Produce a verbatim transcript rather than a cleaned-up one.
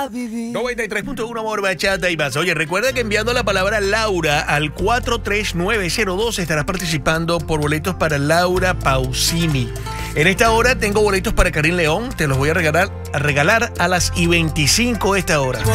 noventa y tres punto uno Amor, Bachata y más. Oye, recuerda que enviando la palabra Laura al cuatro tres nueve cero dos estarás participando por boletos para Laura Pausini. En esta hora tengo boletos para Karim León. Te los voy a regalar, a regalar a las y veinticinco de esta hora.